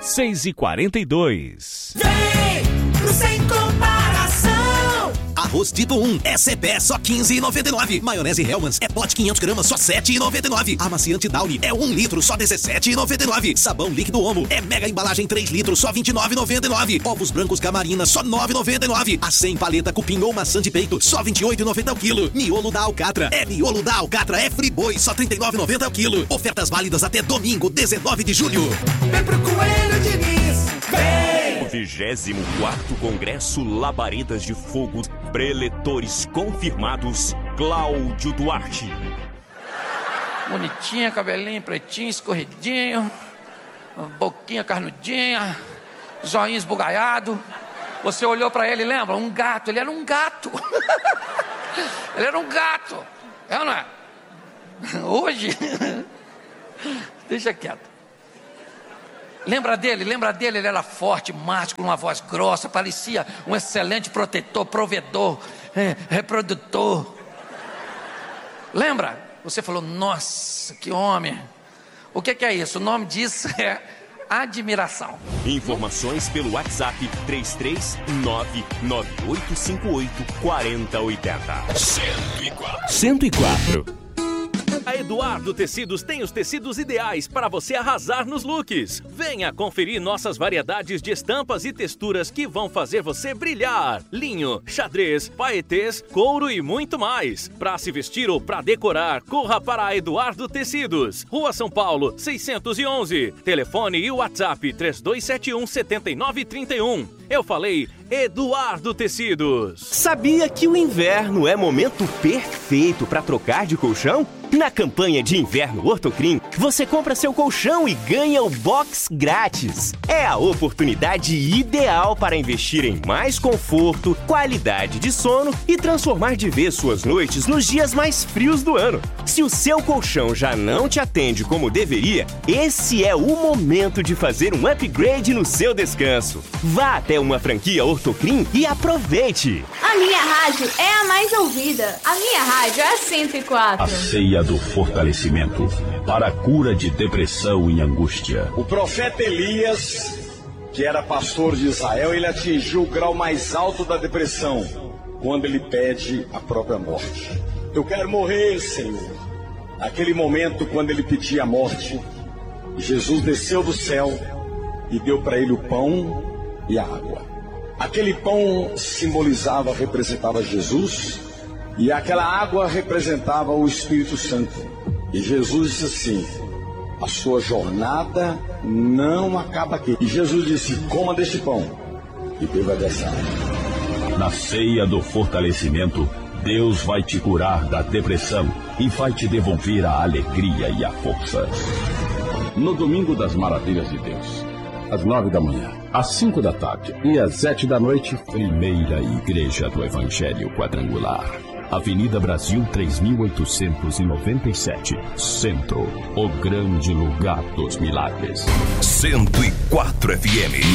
6h42. Vem pro Sem Comparação. Arroz tipo 1 é CPE só R$15,99. Maionese Hellmann's é pote 500 gramas só R$7,99. Amaciante Downy é 1 litro só R$17,99. Sabão líquido Omo é mega embalagem 3 litros só R$29,99. Ovos brancos Camarina só R$9,99. A 100 paleta cupim ou maçã de peito só R$28,90 o quilo. Miolo da Alcatra é Friboi só R$39,90 o quilo. Ofertas válidas até domingo, 19 de julho. Vem pro Coelho Diniz. Vem! O 24º Congresso Labaredas de Fogo, preletores confirmados, Cláudio Duarte. Bonitinha, cabelinho pretinho, escorridinho, boquinha carnudinha, zoinho esbugalhado. Você olhou pra ele, lembra? Um gato, ele era um gato. Ele era um gato, é ou não é? Hoje, deixa quieto. Lembra dele, ele era forte, mágico, com uma voz grossa, parecia um excelente protetor, provedor, reprodutor. Lembra? Você falou, nossa, que homem. O que é isso? O nome disso é admiração. Informações pelo WhatsApp 33998584080. 104. A Eduardo Tecidos tem os tecidos ideais para você arrasar nos looks. Venha conferir nossas variedades de estampas e texturas que vão fazer você brilhar. Linho, xadrez, paetês, couro e muito mais. Para se vestir ou para decorar, corra para a Eduardo Tecidos. Rua São Paulo, 611. Telefone e WhatsApp 3271-7931. Eu falei Eduardo Tecidos. Sabia que o inverno é momento perfeito para trocar de colchão? Na campanha de inverno Ortocrim, você compra seu colchão e ganha o box grátis. É a oportunidade ideal para investir em mais conforto, qualidade de sono e transformar de vez suas noites nos dias mais frios do ano. Se o seu colchão já não te atende como deveria, esse é o momento de fazer um upgrade no seu descanso. Vá até uma franquia Ortocrim e aproveite! A minha rádio é a mais ouvida. A minha rádio é a 104. A ceia do fortalecimento para a cura de depressão e angústia. O profeta Elias, que era pastor de Israel, ele atingiu o grau mais alto da depressão quando ele pede a própria morte. Eu quero morrer, Senhor. Naquele momento, quando ele pedia a morte, Jesus desceu do céu e deu para ele o pão e a água. Aquele pão simbolizava, representava Jesus, e aquela água representava o Espírito Santo. E Jesus disse assim: a sua jornada não acaba aqui. E Jesus disse: coma deste pão e beba dessa água. Na ceia do fortalecimento, Deus vai te curar da depressão e vai te devolver a alegria e a força. No Domingo das Maravilhas de Deus, às 9 da manhã, às 5 da tarde e às 7 da noite, Primeira Igreja do Evangelho Quadrangular, Avenida Brasil 3897, Centro, o grande lugar dos milagres. 104 FM.